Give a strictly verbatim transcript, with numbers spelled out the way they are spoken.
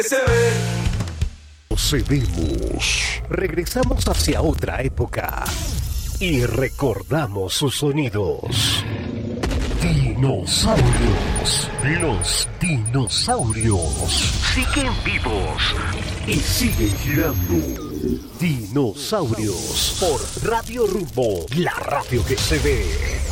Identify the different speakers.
Speaker 1: Procedemos. Regresamos hacia otra época y recordamos sus sonidos. Dinosaurios. Los dinosaurios siguen vivos y siguen girando. Dinosaurios por Radio Rumbo, la radio que se ve.